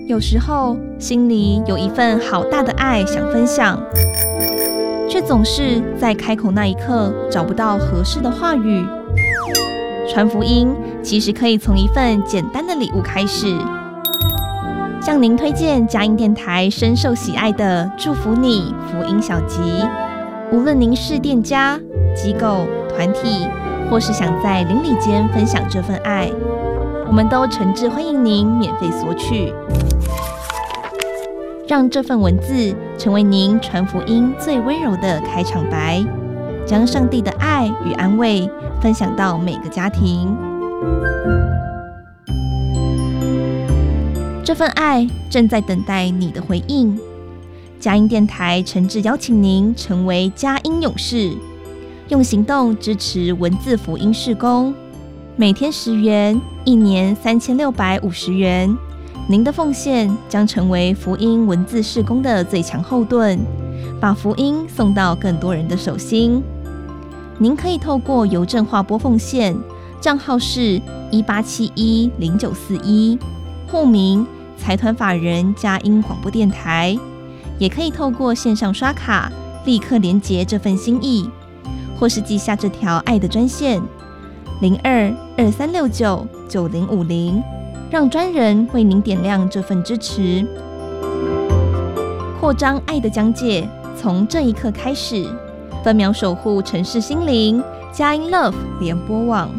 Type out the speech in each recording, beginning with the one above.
有时候心里有一份好大的爱想分享，却总是在开口那一刻找不到合适的话语。传福音其实可以从一份简单的礼物开始。向您推荐佳音电台深受喜爱的祝福你福音小集，无论您是店家、机构、团体，或是想在邻里间分享这份爱，我们都诚挚欢迎您免费索取。让这份文字成为您传福音最温柔的开场白，将上帝的爱与安慰分享到每个家庭。这份爱正在等待你的回应。佳音电台诚挚邀请您成为佳音勇士，用行动支持文字福音事工。每天10元，一年3650元。您的奉献将成为福音文字事工的最强后盾，把福音送到更多人的手心。您可以透过邮政划拨奉献，账号是18710941，户名财团法人佳音广播电台，也可以透过线上刷卡立刻连结这份心意，或是记下这条爱的专线0223699050，让专人为您点亮这份支持。扩张爱的疆界，从这一刻开始，分秒守护城市心灵，佳音 Love 联播网。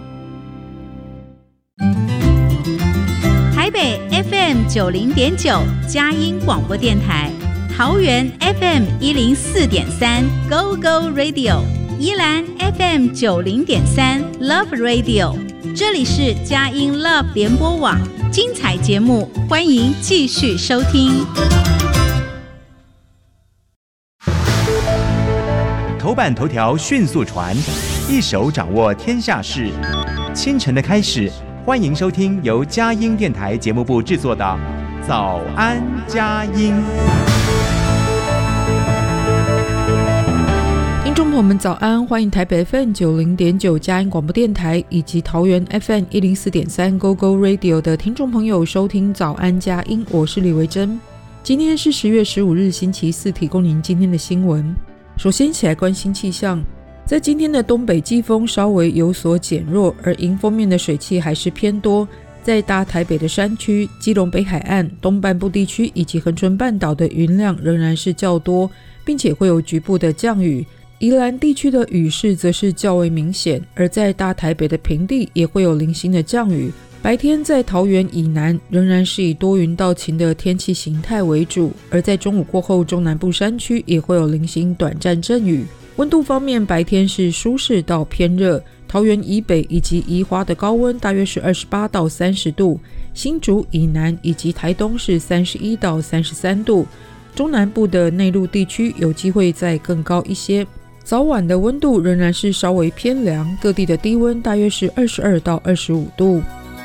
台北 FM90.9 佳音广播电台，桃园 FM104.3 Go Go Radio， 宜兰 FM90.3 Love Radio， 这里是佳音 Love 联播网，精彩节目欢迎继续收听。 头版头条迅速传，一手掌握天下事。清晨的开始，欢迎收听由佳音电台节目部制作的《早安佳音》。 听众朋友们早安，欢迎台北 FM90.9 佳音广播电台以及桃园 FM104.3 Go Go Radio 的听众朋友收听早安佳音，我是李维珍。今天是10月15日星期四，提供您今天的新闻。首先一起来关心气象，在今天的东北季风稍微有所减弱，而迎风面的水汽还是偏多。在大台北的山区、基隆北海岸、东半部地区以及恒春半岛的云量仍然是较多，并且会有局部的降雨。宜兰地区的雨势则是较为明显，而在大台北的平地也会有零星的降雨。白天在桃园以南仍然是以多云到晴的天气形态为主，而在中午过后，中南部山区也会有零星短暂阵雨。温度方面，白天是舒适到偏热，桃园以北以及宜花的高温大约是28到30度，新竹以南以及台东是31到33度，中南部的内陆地区有机会再更高一些。早晚的温度仍然是稍微偏凉，各地的低温大约是22到25度。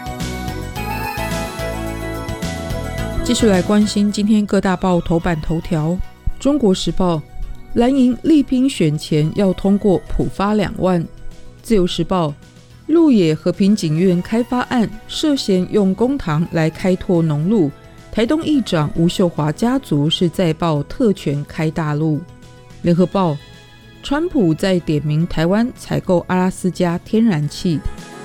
继续来关心今天各大报头版头条。中国时报，蓝营力拼选前要通过普发2万。自由时报，鹿野和平警院开发案涉嫌用公帑来开拓农路，台东议长吴秀华家族是再报特权开大路。联合报，川普在点名台湾采购阿拉斯加天然气。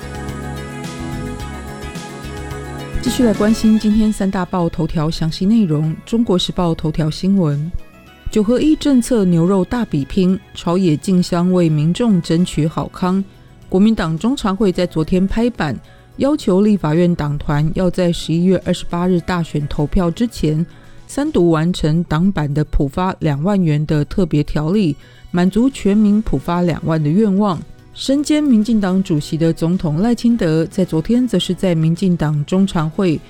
继续来关心今天三大报头条详细内容。中国时报头条新闻，9合1政策牛肉大比拼，朝野竞相为民众争取好康。国民党中常会在昨天拍板，要求立法院党团要在11月28日大选投票之前3读完成党版的普发2万元的特别条例，满足全民普发2万的愿望。身兼民进党主席的总统赖清德在昨天则是在民进党中常会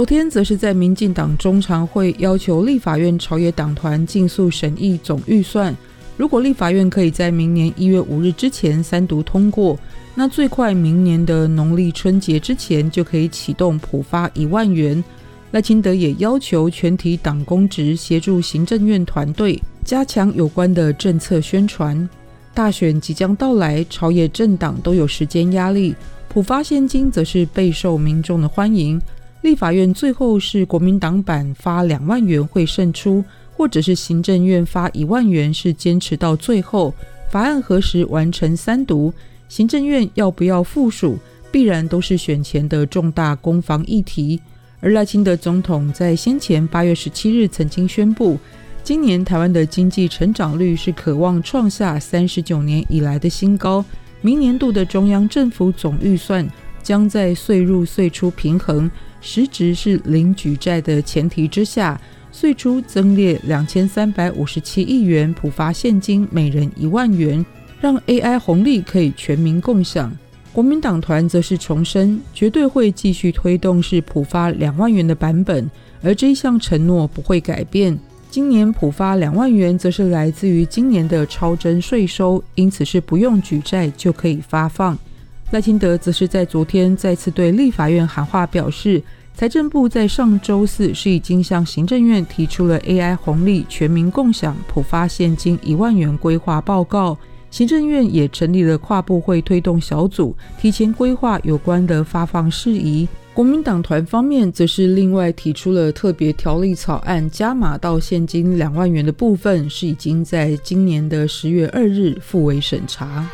要求立法院朝野党团尽速审议总预算，如果立法院可以在明年1月5日之前3读通过，那最快明年的农历春节之前就可以启动普发1万元。赖清德也要求全体党公职协助行政院团队加强有关的政策宣传。大选即将到来，朝野政党都有时间压力，普发现金则是备受民众的欢迎。 立法院最后是国民党版发2万元会胜出，或者是行政院发1万元是坚持到最后。法案何时完成3读，行政院要不要附属，必然都是选前的重大攻防议题。而赖清德总统在先前8月17日曾经宣布，今年台湾的经济成长率是可望创下39年以来的新高，明年度的中央政府总预算将在岁入岁出平衡，实质是零举债的前提之下，岁出增列2357亿元，普发现金每人1万元，让 AI 红利可以全民共享。国民党团则是重申，绝对会继续推动是普发2万元的版本，而这一项承诺不会改变。今年普发2万元则是来自于今年的超征税收，因此是不用举债就可以发放。赖清德则是在昨天再次对立法院喊话，表示财政部在上周四是已经向行政院提出了 AI 红利全民共享普发现金1万元规划报告，行政院也成立了跨部会推动小组，提前规划有关的发放事宜。国民党团方面则是另外提出了特别条例草案，加码到现金2万元的部分，是已经在今年的10月2日复委审查。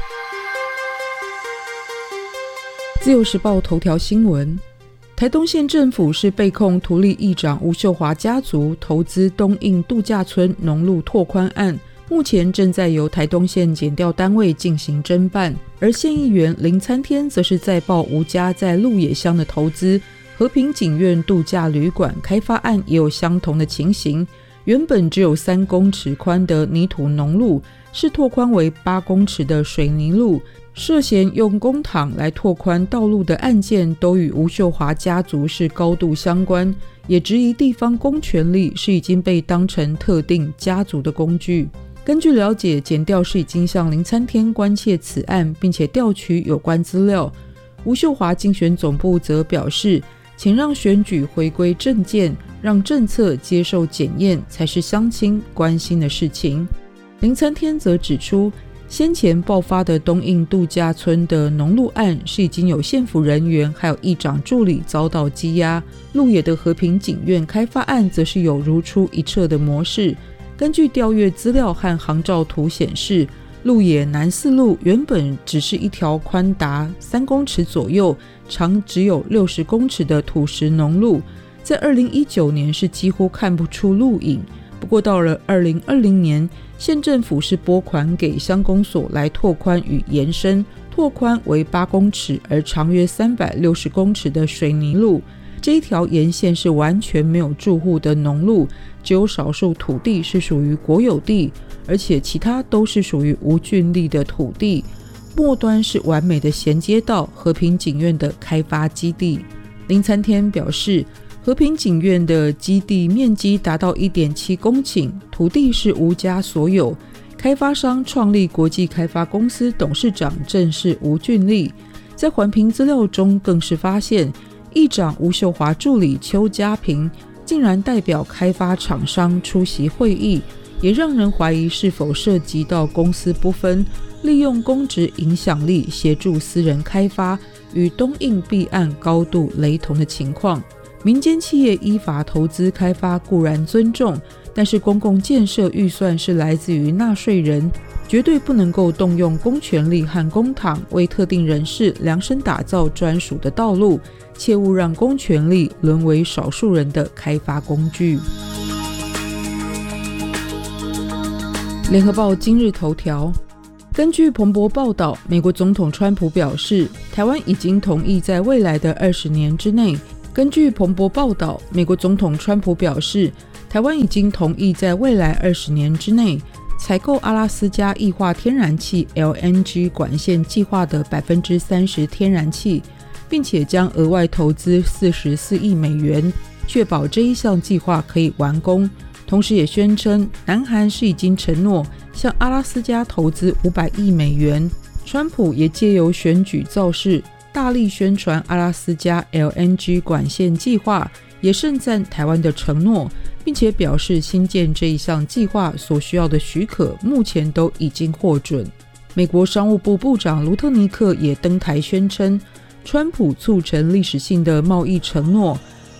自由时报头条新闻，台东县政府是被控图利议长吴秀华家族投资东印度假村农路拓宽案，目前正在由台东县检调单位进行侦办。而县议员林参天则是在报吴家在鹿野乡的投资，和平景苑度假旅馆开发案也有相同的情形，原本只有3公尺宽的泥土农路，是拓宽为8公尺的水泥路，涉嫌用公帑来拓宽道路的案件都与吴秀华家族是高度相关，也质疑地方公权力是已经被当成特定家族的工具。根据了解，检调是已经向林参天关切此案，并且调取有关资料。吴秀华竞选总部则表示，请让选举回归政见，让政策接受检验才是乡亲关心的事情。林参天则指出，先前爆发的东印度假村的农路案是已经有县府人员还有议长助理遭到羁押，鹿野的和平景苑开发案则是有如出一辙的模式。根据调阅资料和航照图显示，鹿野南四路原本只是一条宽达3公尺左右，长只有60公尺的土石农路，在2019年是几乎看不出路影。不过到了2020年，县政府是拨款给乡公所来拓宽与延伸，拓宽为8公尺而长约360公尺的水泥路。这一条沿线是完全没有住户的农路，只有少数土地是属于国有地，而且其他都是属于无郡立的土地。末端是完美的衔接到和平景苑的开发基地。林参天表示，和平景苑的基地面积达到 1.7 公顷，土地是吴家所有，开发商创立国际开发公司董事长正是吴俊立。在环评资料中更是发现，议长吴秀华助理邱家平竟然代表开发厂商出席会议，也让人怀疑是否涉及到公私不分，利用公职影响力协助私人开发，与东印弊案高度雷同的情况。民间企业依法投资开发固然尊重，但是公共建设预算是来自于纳税人，绝对不能够动用公权力和公帑为特定人士量身打造专属的道路，切勿让公权力沦为少数人的开发工具。联合报今日头条，根据彭博报道，美国总统川普表示，台湾已经同意在未来的20年之内。根据彭博报道，美国总统川普表示，台湾已经同意在未来20年之内采购阿拉斯加液化天然气 LNG 管线计划的 30% 天然气，并且将额外投资44亿美元，确保这一项计划可以完工。同时也宣称，南韩是已经承诺向阿拉斯加投资500亿美元。川普也借由选举造势，大力宣传阿拉斯加 LNG 管线计划，也盛赞台湾的承诺，并且表示新建这一项计划所需要的许可目前都已经获准。美国商务部部长卢特尼克也登台宣称，川普促成历史性的贸易承诺，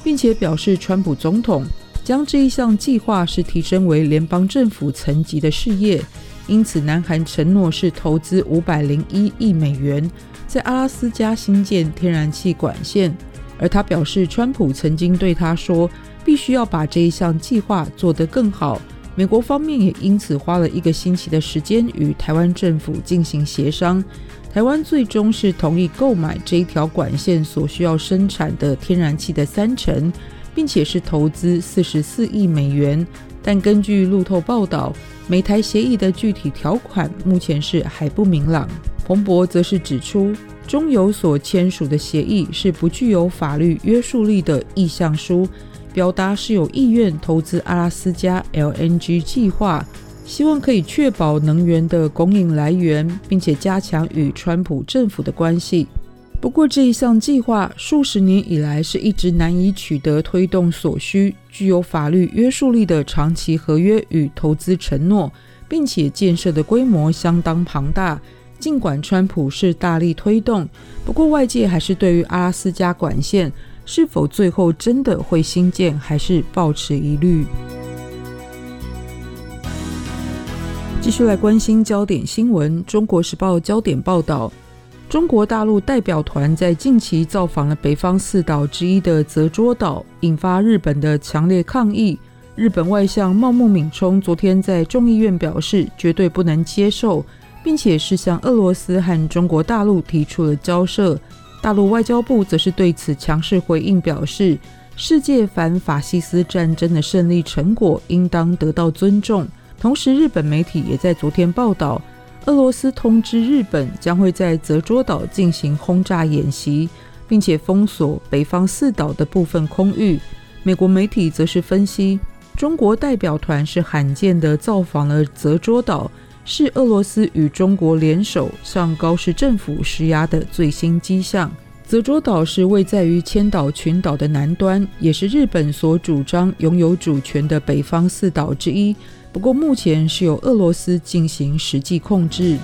并且表示川普总统将这一项计划是提升为联邦政府层级的事业，因此南韩承诺是投资501亿美元在阿拉斯加新建天然气管线，而他表示川普曾经对他说必须要把这一项计划做得更好。美国方面也因此花了1个星期的时间与台湾政府进行协商，台湾最终是同意购买这一条管线所需要生产的天然气的30%，并且是投资44亿美元，但根据路透报道，美台协议的具体条款目前是还不明朗。彭博则是指出，中油所签署的协议是不具有法律约束力的意向书，表达是有意愿投资阿拉斯加 LNG 计划，希望可以确保能源的供应来源，并且加强与川普政府的关系。不过这一项计划数十年以来是一直难以取得推动所需具有法律约束力的长期合约与投资承诺，并且建设的规模相当庞大。尽管川普是大力推动，不过外界还是对于阿拉斯加管线是否最后真的会兴建还是抱持疑虑。继续来关心焦点新闻，中国时报焦点报道，中国大陆代表团在近期造访了北方4岛之一的泽捉岛，引发日本的强烈抗议。日本外相茂木敏充昨天在众议院表示绝对不能接受，并且是向俄罗斯和中国大陆提出了交涉。大陆外交部则是对此强势回应，表示世界反法西斯战争的胜利成果应当得到尊重。同时日本媒体也在昨天报道，俄罗斯通知日本将会在泽捉岛进行轰炸演习，并且封锁北方4岛的部分空域。美国媒体则是分析，中国代表团是罕见的造访了泽捉岛，是俄罗斯与中国联手向高市政府施压的最新迹象。泽捉岛是位在于千岛群岛的南端，也是日本所主张拥有主权的北方4岛之一，不过目前是由俄罗斯进行实际控制。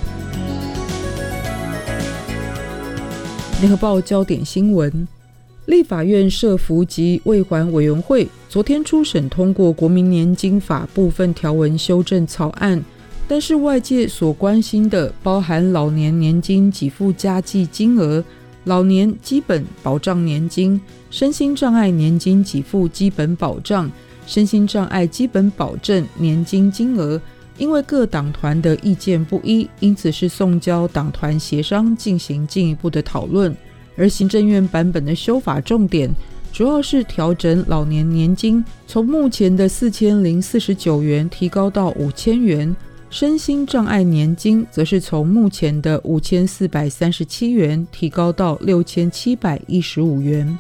联合报焦点新闻，立法院社福及卫环委员会昨天初审通过国民年金法部分条文修正草案，但是外界所关心的包含老年年金给付加计金额、老年基本保障年金、身心障碍年金给付基本保障、身心障碍基本保证年金金额，因为各党团的意见不一，因此是送交党团协商进行进一步的讨论。而行政院版本的修法重点主要是调整老年年金从目前的4049元提高到5000元，身心障碍年金则是从目前的5437元提高到6715元。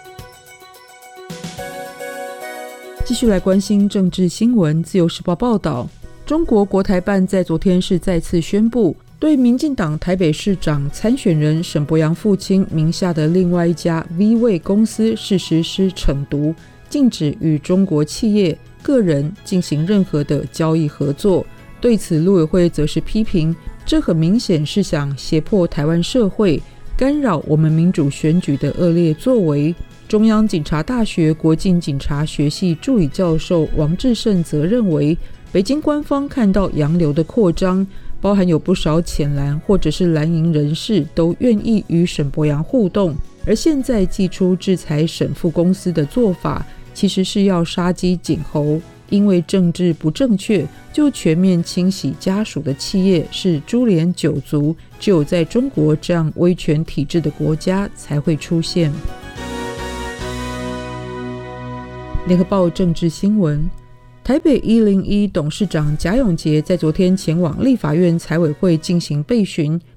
继续来关心政治新闻，自由时报报道，中国国台办在昨天是再次宣布，对民进党台北市长参选人沈伯洋父亲名下的另外一家 V 位公司是实施惩毒，禁止与中国企业、个人进行任何的交易合作。对此，陆委会则是批评，这很明显是想胁迫台湾社会，干扰我们民主选举的恶劣作为。中央警察大学国境警察学系助理教授王志胜则认为，北京官方看到洋流的扩张，包含有不少浅蓝或者是蓝营人士都愿意与沈伯洋互动，而现在祭出制裁沈父公司的做法，其实是要杀鸡儆猴，因为政治不正确就全面清洗家属的企业是株连九族，只有在中国这样威权体制的国家才会出现。联合报政治新闻，台北101董事长贾永婕在昨天前往立法院财委会进行备询，